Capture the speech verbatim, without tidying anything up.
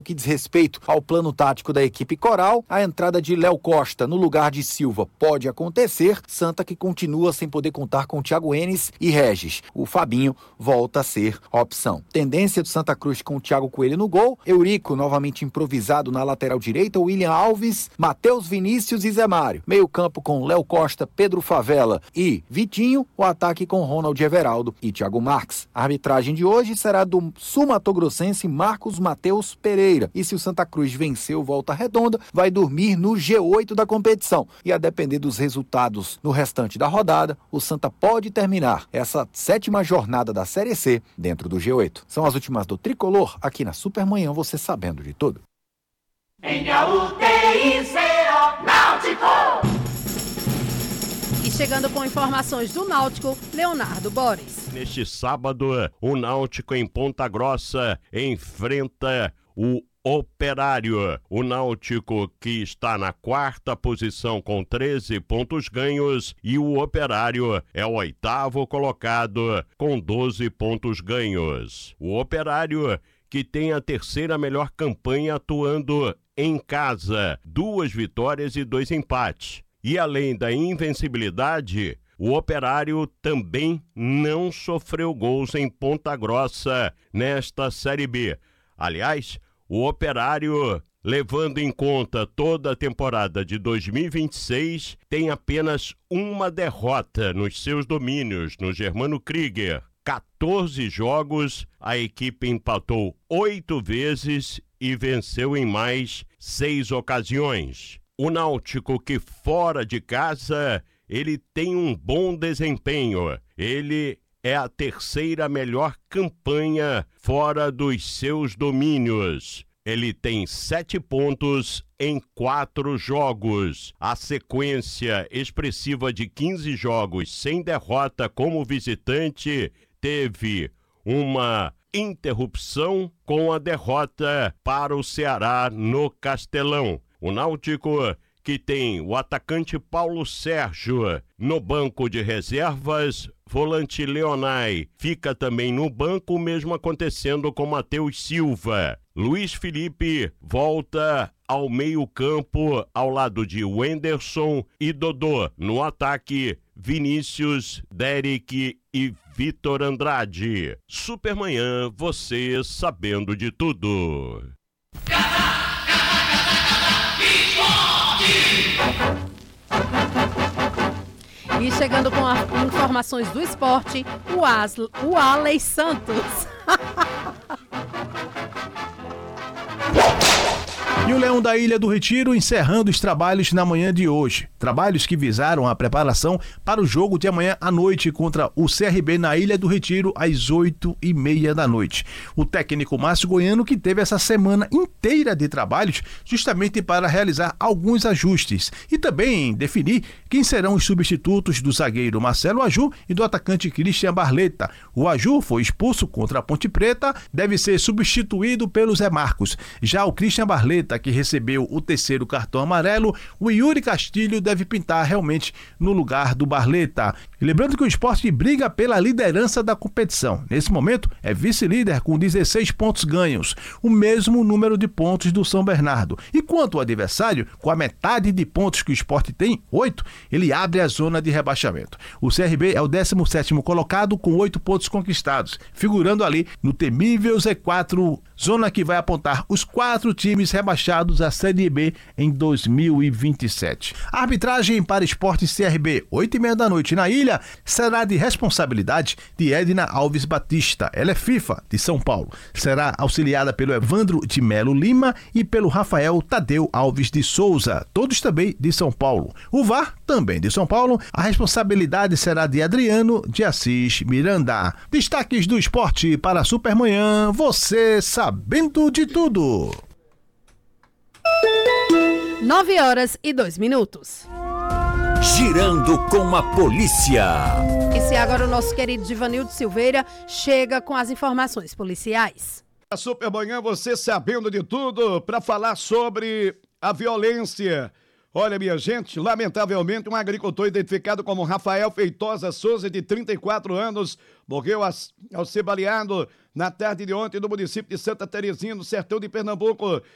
que diz respeito ao plano tático da equipe coral, a entrada de Léo Costa no lugar de Silva pode acontecer. Santa que continua sem poder contar com Thiago Enes e Regis. O Fabinho volta a ser opção. Tendência do Santa Cruz com o Thiago Coelho no gol, Eurico novamente improvisado na lateral direita, William Alves, Matheus Vinícius e Zé Mário. Meio campo com Léo Costa, Pedro Favela e Vitinho, o ataque com Ronald Everaldo e Thiago Marques. A arbitragem de hoje será do sul-mato-grossense Marcos Mateus Pereira. E se o Santa Cruz venceu Volta Redonda, vai dormir no G oito da competição. E a depender dos resultados no restante da rodada, o Santa pode terminar essa sétima jornada da Série C dentro do G oito. São as últimas do Tricolor, aqui na Supermanhã, você sabendo de tudo. N A U T I C O Náutico! E chegando com informações do Náutico, Leonardo Boris. Neste sábado, o Náutico em Ponta Grossa enfrenta o Operário. O Náutico que está na quarta posição com treze pontos ganhos e o Operário é o oitavo colocado com doze pontos ganhos. O Operário que tem a terceira melhor campanha atuando em casa, duas vitórias e dois empates. E além da invencibilidade, o Operário também não sofreu gols em Ponta Grossa nesta Série B. Aliás, o Operário, levando em conta toda a temporada de dois mil e vinte e seis, tem apenas uma derrota nos seus domínios no Germano Krieger. quatorze jogos, a equipe empatou oito vezes e venceu em mais seis ocasiões. O Náutico, que fora de casa, ele tem um bom desempenho. Ele é a terceira melhor campanha fora dos seus domínios. Ele tem sete pontos em quatro jogos. A sequência expressiva de quinze jogos sem derrota como visitante teve uma interrupção com a derrota para o Ceará no Castelão. O Náutico, que tem o atacante Paulo Sérgio no banco de reservas, volante Leonai fica também no banco, mesmo acontecendo com Matheus Silva. Luiz Felipe volta ao meio-campo ao lado de Wenderson e Dodô. No ataque, Vinícius, Derek e Vitor Andrade. Supermanhã, você sabendo de tudo. E chegando com as informações do esporte, o, Asl, o Aley Santos. E o Leão da Ilha do Retiro encerrando os trabalhos na manhã de hoje. Trabalhos que visaram a preparação para o jogo de amanhã à noite contra o C R B na Ilha do Retiro às oito e meia da noite. O técnico Márcio Goiano que teve essa semana inteira de trabalhos justamente para realizar alguns ajustes e também definir quem serão os substitutos do zagueiro Marcelo Aju e do atacante Christian Barleta. O Aju foi expulso contra a Ponte Preta, deve ser substituído pelo Zé Marcos. Já o Christian Barleta, que recebeu o terceiro cartão amarelo, o Yuri Castilho deve pintar realmente no lugar do Barleta. E lembrando que o Sport briga pela liderança da competição. Nesse momento é vice-líder com dezesseis pontos ganhos, o mesmo número de pontos do São Bernardo. E quanto ao adversário, com a metade de pontos que o Sport tem, oito, ele abre a zona de rebaixamento. O C R B é o décimo sétimo colocado com oito pontos conquistados, figurando ali no temível Z quatro, zona que vai apontar os quatro times rebaixados à Série B em dois mil e vinte e sete. A arbitragem para Sport C R B, oito e meia da noite na ilha, será de responsabilidade de Edna Alves Batista. Ela é FIFA de São Paulo. Será auxiliada pelo Evandro de Melo Lima e pelo Rafael Tadeu Alves de Souza, todos também de São Paulo. O V A R, também de São Paulo, a responsabilidade será de Adriano de Assis Miranda. Destaques do esporte para a Supermanhã, você sabendo de tudo. nove horas e dois minutos. Girando com a polícia. E se agora o nosso querido Givanildo Silveira chega com as informações policiais. A Supermanhã, você sabendo de tudo, para falar sobre a violência Olha, minha gente, lamentavelmente, um agricultor identificado como Rafael Feitosa Souza, de trinta e quatro anos, morreu ao ser baleado na tarde de ontem no município de Santa Terezinha, no sertão de Pernambuco.